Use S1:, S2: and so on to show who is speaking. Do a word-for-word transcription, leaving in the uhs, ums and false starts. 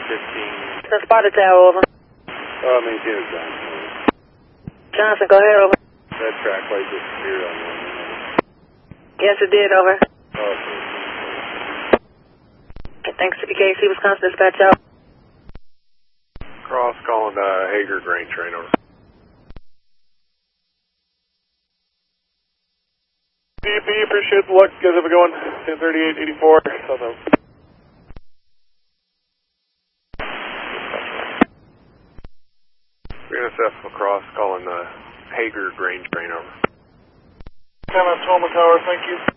S1: fifteen.
S2: The spotted tower, over.
S3: Uh, maintain it down.
S2: Johnson, go ahead, over.
S3: That track light disappeared on one.
S2: Yes, it did, over.
S3: Okay.
S2: Thanks to P K C, Wisconsin dispatch out.
S1: Cross calling uh, Hager grain train, over.
S3: B P, appreciate the luck. Guys, have a going. ten thirty-eight eighty-four. South out.
S1: N S F lacrosse calling the Hager grain train, over.
S3: ten on Toma Tower, thank you.